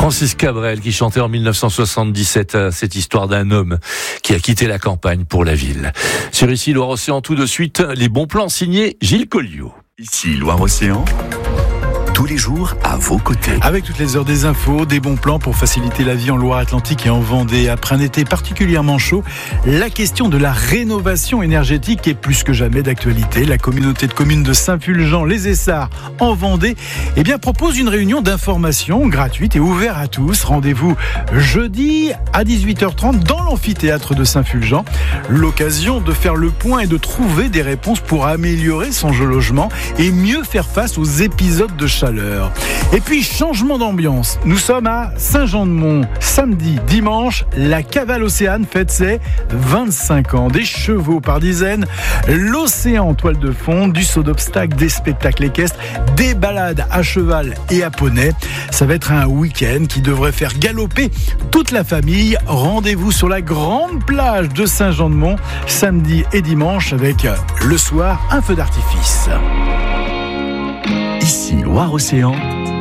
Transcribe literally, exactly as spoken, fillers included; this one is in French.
Francis Cabrel qui chantait en dix-neuf cent soixante-dix-sept cette histoire d'un homme qui a quitté la campagne pour la ville. Sur Ici Loire-Océan, tout de suite, les bons plans signés Gilles Colliot. Ici Loire-Océan, tous les jours à vos côtés. Avec toutes les heures des infos, des bons plans pour faciliter la vie en Loire-Atlantique et en Vendée. Après un été particulièrement chaud, la question de la rénovation énergétique est plus que jamais d'actualité. La communauté de communes de Saint-Fulgent-les Essarts en Vendée eh bien, propose une réunion d'information gratuite et ouverte à tous. Rendez-vous jeudi à dix-huit heures trente dans l'amphithéâtre de Saint-Fulgent. L'occasion de faire le point et de trouver des réponses pour améliorer son logement et mieux faire face aux épisodes de chaleur. Et puis, changement d'ambiance. Nous sommes à Saint-Jean-de-Mont. Samedi, dimanche, la Cavale Océane fête ses vingt-cinq ans. Des chevaux par dizaines, l'océan en toile de fond, du saut d'obstacles, des spectacles équestres, des balades à cheval et à poney. Ça va être un week-end qui devrait faire galoper toute la famille. Rendez-vous sur la grande plage de Saint-Jean-de-Mont, samedi et dimanche, avec le soir un feu d'artifice. Ici Loire-Océan,